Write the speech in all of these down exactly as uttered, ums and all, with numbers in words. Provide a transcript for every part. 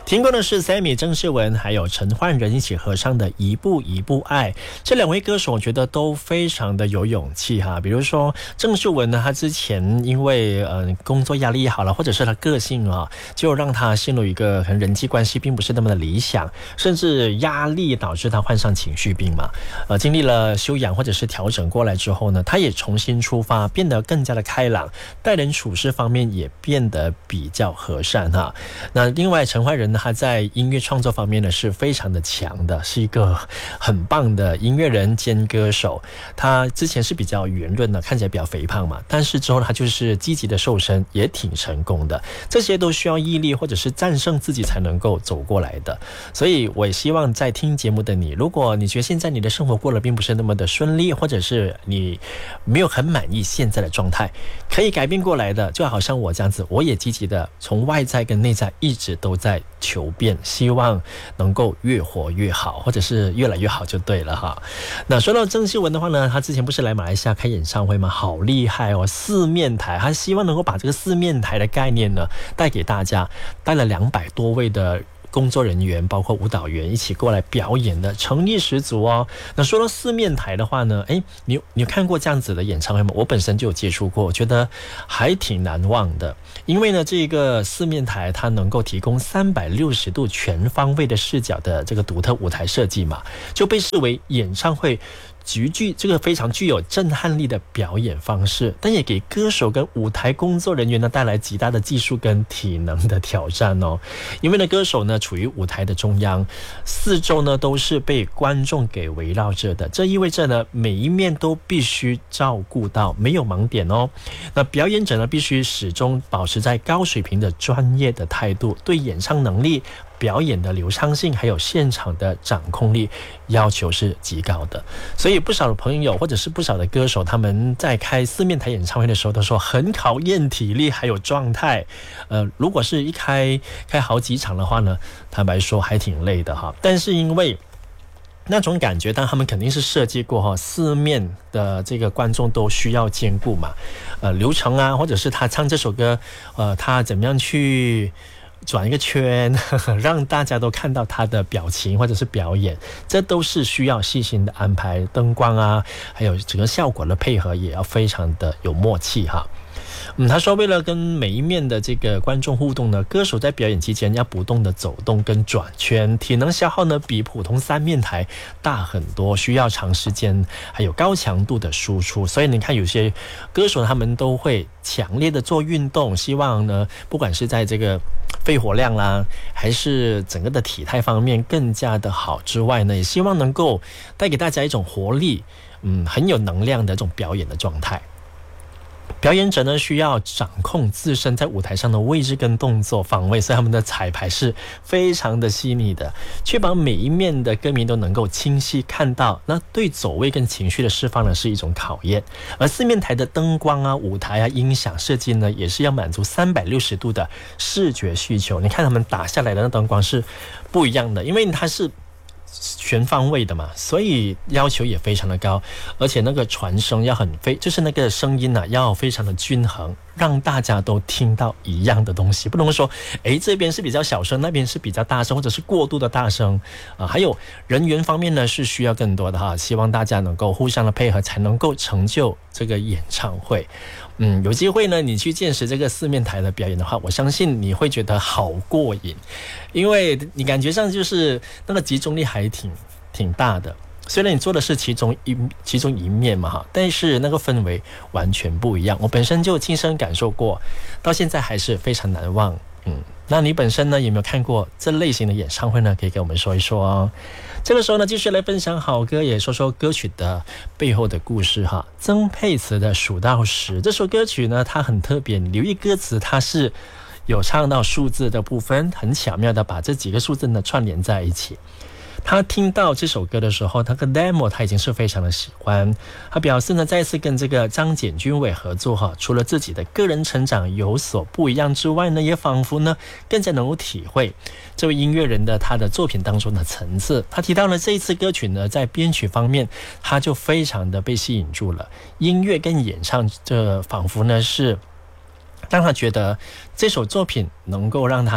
听过的是 Sammy 郑世文还有陈奂仁一起合唱的一步一步爱。这两位歌手我觉得都非常的有勇气哈。比如说郑世文呢，他之前因为呃工作压力也好了，或者是他个性啊，就让他陷入一个可能人际关系并不是那么的理想，甚至压力导致他患上情绪病嘛。呃，经历了休养或者是调整过来之后呢，他也重新出发，变得更加的开朗，待人处事方面也变得比较和善哈。那另外陈奂仁呢，他在音乐创作方面呢是非常的强的，是一个很棒的音乐人兼歌手。他之前是比较圆润的，看起来比较肥胖嘛，但是之后他就是积极的瘦身，也挺成功的。这些都需要毅力或者是战胜自己才能够走过来的。所以我也希望在听节目的你，如果你觉得现在你的生活过得并不是那么的顺利，或者是你没有很满意现在的状态，可以改变过来的。就好像我这样子，我也积极的从外在跟内在一直都在求变，希望能够越活越好，或者是越来越好就对了哈。那说到郑秀文的话呢，他之前不是来马来西亚开演唱会吗？好厉害哦，四面台，他希望能够把这个四面台的概念呢带给大家，带了两百多位的工作人员包括舞蹈员一起过来表演的，诚意十足哦。那说到四面台的话呢，诶，你你有看过这样子的演唱会吗？我本身就有接触过，我觉得还挺难忘的。因为呢，这个四面台它能够提供三百六十度全方位的视角的这个独特舞台设计嘛，就被视为演唱会极具这个非常具有震撼力的表演方式，但也给歌手跟舞台工作人员呢带来极大的技术跟体能的挑战哦。因为呢，歌手呢处于舞台的中央，四周呢都是被观众给围绕着的，这意味着呢每一面都必须照顾到，没有盲点哦。那表演者呢必须始终保持在高水平的专业的态度，对演唱能力、表演的流畅性还有现场的掌控力要求是极高的。所以不少的朋友或者是不少的歌手，他们在开四面台演唱会的时候都说很考验体力还有状态。呃，如果是一开开好几场的话呢，坦白说还挺累的哈。但是因为那种感觉，但他们肯定是设计过哈，四面的这个观众都需要兼顾嘛。呃，流程啊，或者是他唱这首歌，呃，他怎么样去转一个圈，呵呵，让大家都看到他的表情或者是表演，这都是需要细心的安排，灯光啊，还有整个效果的配合也要非常的有默契哈。嗯，他说为了跟每一面的这个观众互动呢，歌手在表演期间要不断的走动跟转圈，体能消耗呢比普通三面台大很多，需要长时间还有高强度的输出。所以你看有些歌手他们都会强烈的做运动，希望呢不管是在这个肺活量啦，还是整个的体态方面更加的好之外呢，也希望能够带给大家一种活力，嗯，很有能量的这种表演的状态。表演者呢需要掌控自身在舞台上的位置跟动作方位，所以他们的彩排是非常的细腻的，确保每一面的歌迷都能够清晰看到。那对走位跟情绪的释放呢是一种考验。而四面台的灯光啊、舞台啊、音响设计呢，也是要满足三百六十度的视觉需求。你看他们打下来的那灯光是不一样的，因为它是全方位的嘛，所以要求也非常的高，而且那个传声要很非，就是那个声音啊要非常的均衡，让大家都听到一样的东西，不能说诶这边是比较小声，那边是比较大声，或者是过度的大声啊。还有人员方面呢是需要更多的哈，希望大家能够互相的配合，才能够成就这个演唱会。嗯，有机会呢你去见识这个四面台的表演的话，我相信你会觉得好过瘾，因为你感觉上就是那个集中力还挺挺大的。虽然你做的是其中一其中一面嘛哈，但是那个氛围完全不一样。我本身就亲身感受过，到现在还是非常难忘。嗯，那你本身呢有没有看过这类型的演唱会呢？可以给我们说一说哦。这个时候呢，继续来分享好歌，也说说歌曲的背后的故事哈。曾沛慈的《数到十》这首歌曲呢，它很特别，你留意歌词，它是有唱到数字的部分，很巧妙的把这几个数字呢串联在一起。他听到这首歌的时候，他跟 demo 他已经是非常的喜欢。他表示呢，再次跟这个张简君伟合作哈，除了自己的个人成长有所不一样之外呢，也仿佛呢更加能够体会这位音乐人的他的作品当中的层次。他提到了这一次歌曲呢，在编曲方面，他就非常的被吸引住了。音乐跟演唱，这仿佛呢是让他觉得这首作品能够让他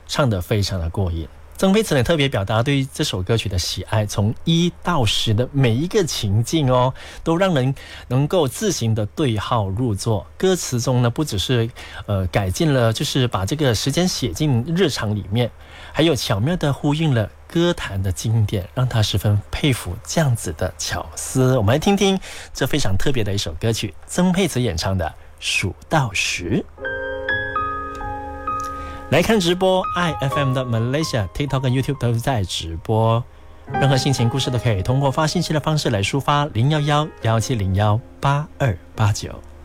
唱得非常的过瘾。曾沛慈也特别表达对这首歌曲的喜爱，从一到十的每一个情境哦，都让人能够自行的对号入座。歌词中呢，不只是呃改进了，就是把这个时间写进日常里面，还有巧妙的呼应了歌坛的经典，让他十分佩服这样子的巧思。我们来听听这非常特别的一首歌曲，曾沛慈演唱的《数到十》。来看直播 ，I F M 的 Malaysia、TikTok 跟 YouTube 都在直播。任何心情故事都可以通过发信息的方式来抒发，零一一一七零一八二八九。